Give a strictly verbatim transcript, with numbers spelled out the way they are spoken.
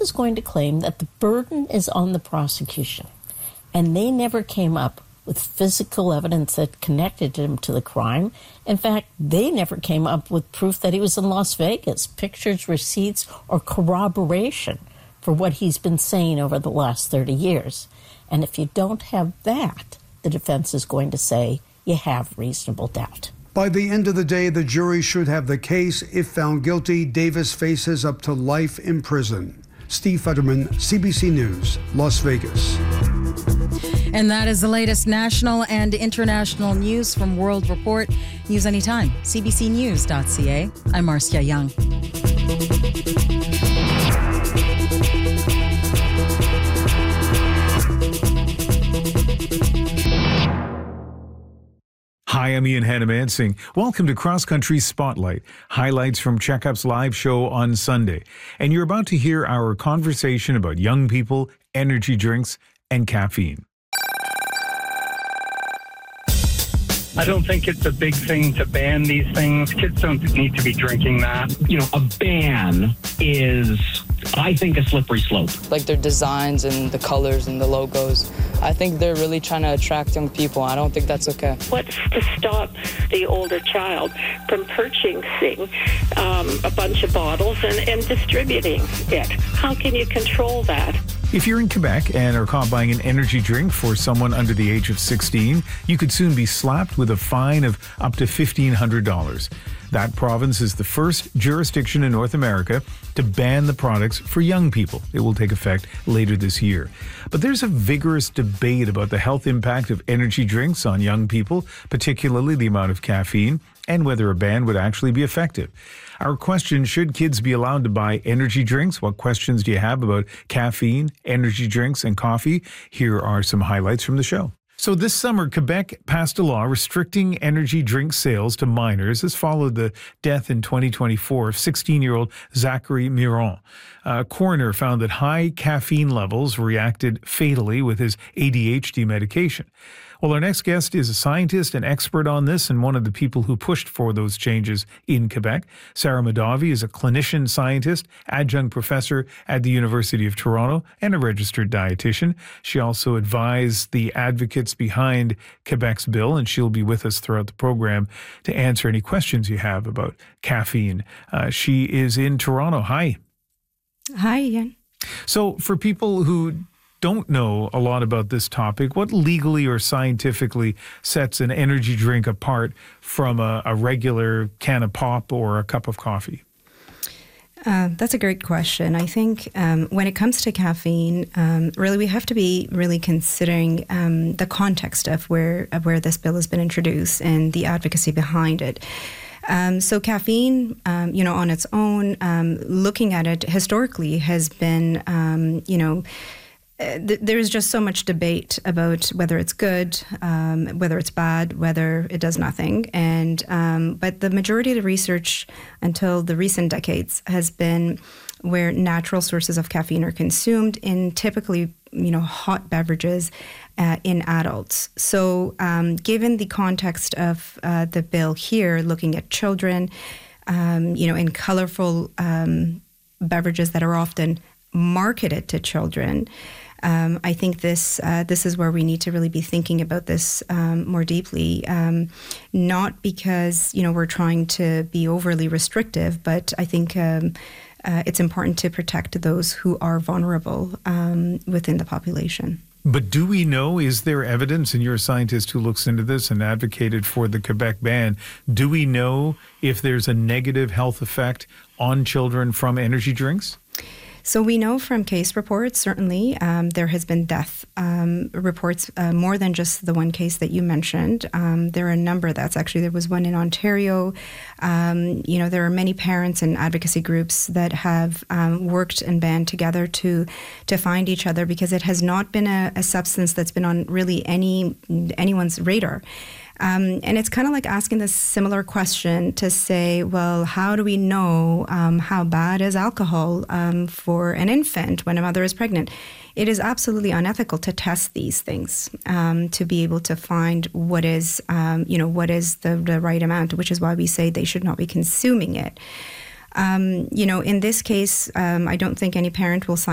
is going to claim that the burden is on the prosecution, and they never came up with physical evidence that connected him to the crime. In fact, they never came up with proof that he was in Las Vegas, pictures, receipts, or corroboration for what he's been saying over the last thirty years. And if you don't have that, the defense is going to say you have reasonable doubt. By the end of the day, the jury should have the case. If found guilty, Davis faces up to life in prison. Steve Futterman, C B C News, Las Vegas. And that is the latest national and international news from World Report. News anytime, c b c news dot c a. I'm Marcia Young. Hi, I'm Ian Hannamansing. Welcome to Cross Country Spotlight, highlights from Checkup's live show on Sunday. And you're about to hear our conversation about young people, energy drinks, and caffeine. I don't think it's a big thing to ban these things. Kids don't need to be drinking that. You know, a ban is, I think, a slippery slope. Like their designs and the colors and the logos, I think they're really trying to attract young people. I don't think that's okay. What's to stop the older child from purchasing um, a bunch of bottles and, and distributing it? How can you control that? If you're in Quebec and are caught buying an energy drink for someone under the age of sixteen, you could soon be slapped with a fine of up to fifteen hundred dollars. That province is the first jurisdiction in North America to ban the products for young people. It will take effect later this year. But there's a vigorous debate about the health impact of energy drinks on young people, particularly the amount of caffeine, and whether a ban would actually be effective. Our question, should kids be allowed to buy energy drinks? What questions do you have about caffeine, energy drinks, and coffee? Here are some highlights from the show. So this summer, Quebec passed a law restricting energy drink sales to minors. This followed the death in twenty twenty-four of sixteen-year-old Zachary Miron. A coroner found that high caffeine levels reacted fatally with his A D H D medication. Well, our next guest is a scientist and expert on this and one of the people who pushed for those changes in Quebec. Sarah Mahdavi is a clinician scientist, adjunct professor at the University of Toronto, and a registered dietitian. She also advised the advocates behind Quebec's bill, and she'll be with us throughout the program to answer any questions you have about caffeine. Uh, she is in Toronto. Hi. Hi, Ian. So for people who don't know a lot about this topic, what legally or scientifically sets an energy drink apart from a, a regular can of pop or a cup of coffee? Uh, that's a great question. I think um, when it comes to caffeine, um, really we have to be really considering um, the context of where of where this bill has been introduced and the advocacy behind it. Um, so caffeine, um, you know, on its own, um, looking at it historically has been, um, you know, Uh, th- there's just so much debate about whether it's good, um, whether it's bad, whether it does nothing. And um, but the majority of the research until the recent decades has been where natural sources of caffeine are consumed in typically, you know, hot beverages uh, in adults. So um, given the context of uh, the bill here, looking at children, um, you know, in colorful um, beverages that are often marketed to children, Um, I think this uh, this is where we need to really be thinking about this um, more deeply, um, not because, you know, we're trying to be overly restrictive, but I think um, uh, it's important to protect those who are vulnerable um, within the population. But do we know, is there evidence, and you're a scientist who looks into this and advocated for the Quebec ban, do we know if there's a negative health effect on children from energy drinks? So we know from case reports, certainly, um, there has been death um, reports, uh, more than just the one case that you mentioned. Um, there are a number. That's actually, there was one in Ontario. Um, you know, there are many parents and advocacy groups that have um, worked and band together to to find each other, because it has not been a, a substance that's been on really any anyone's radar. Um, and it's kind of like asking this similar question to say, well, how do we know um, how bad is alcohol um, for an infant when a mother is pregnant? It is absolutely unethical to test these things um, to be able to find what is, um, you know, what is the, the right amount, which is why we say they should not be consuming it. Um, you know, in this case, um, I don't think any parent will sign